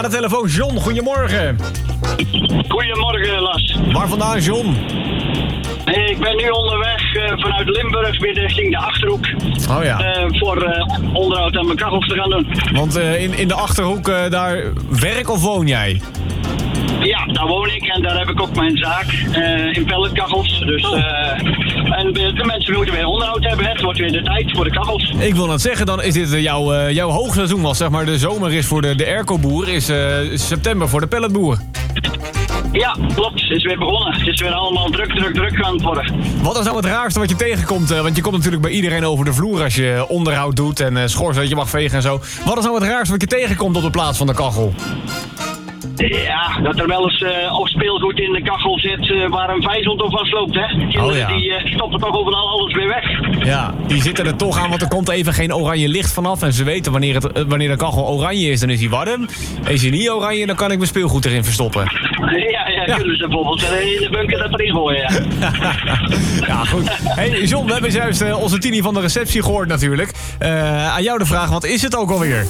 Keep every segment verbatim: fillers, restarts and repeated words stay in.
Aan de telefoon John, goedemorgen. Goedemorgen, Las. Waar vandaan, John? Hey, ik ben nu onderweg uh, vanuit Limburg weer richting de Achterhoek. Oh ja. Uh, voor uh, onderhoud aan mijn kachels te gaan doen. Want uh, in, in de Achterhoek, uh, daar werk of woon jij? Ja, daar woon ik en daar heb ik ook mijn zaak uh, in pelletkachels. Dus, uh, en de mensen moeten weer onderhoud hebben. Het wordt weer de tijd voor de kachels. Ik wil net zeggen, dan is dit uh, jouw, uh, jouw hoogseizoen. Was zeg maar de zomer is voor de, de airco-boer, is uh, september voor de pelletboer. Ja, klopt. Het is weer begonnen. Het is weer allemaal druk, druk, druk aan het worden. Wat is nou het raarste wat je tegenkomt? Uh, want je komt natuurlijk bij iedereen over de vloer als je onderhoud doet en uh, schors dat je mag vegen en zo. Wat is nou het raarste wat je tegenkomt op de plaats van de kachel? Ja, dat er wel eens uh, of speelgoed in de kachel zit uh, waar een vijzelt of vastloopt, hè. Kinderen oh, ja. die uh, stoppen toch overal alles weer weg. Ja, die zitten er toch aan, want er komt even geen oranje licht vanaf. En ze weten wanneer, het, uh, wanneer de kachel oranje is, dan is hij warm. Is hij niet oranje, dan kan ik mijn speelgoed erin verstoppen. Ja, ja, ja. Kunnen ze bijvoorbeeld in de bunker dat erin gooien, ja. Ja, goed. Hey John, we hebben juist uh, onze Tini van de receptie gehoord natuurlijk. Uh, aan jou de vraag, wat is het ook alweer?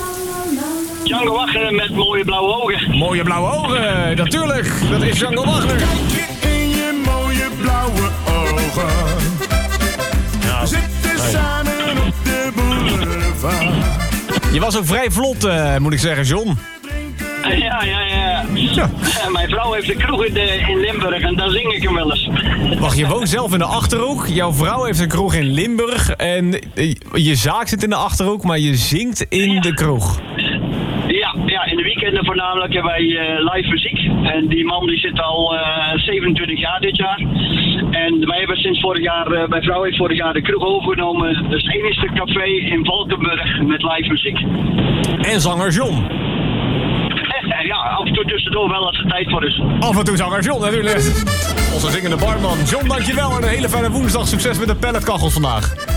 Django Wagner met mooie blauwe ogen. Mooie blauwe ogen, natuurlijk. Dat is Django Wagner. Kijk je in je mooie blauwe ogen. Nou, zitten hey. samen op de boulevard. Je was ook vrij vlot, uh, moet ik zeggen, John. Ja, ja, ja. ja. Mijn vrouw heeft een kroeg in, de, in Limburg en daar zing ik hem wel eens. Wacht, je woont zelf in de Achterhoek. Jouw vrouw heeft een kroeg in Limburg. En je zaak zit in de Achterhoek, maar je zingt in ja. de kroeg. Ja, ja, in de weekenden voornamelijk hebben wij uh, live muziek. En die man die zit al uh, zevenentwintig jaar dit jaar. En wij hebben sinds vorig jaar, uh, mijn vrouw heeft vorig jaar de kroeg overgenomen. Dat is het enige café in Valkenburg met live muziek. En zanger John. En ja, af en toe tussendoor wel als er tijd voor is. Af en toe zanger John natuurlijk. Onze zingende barman. John, dankjewel en een hele fijne woensdag. Succes met de pelletkachels vandaag.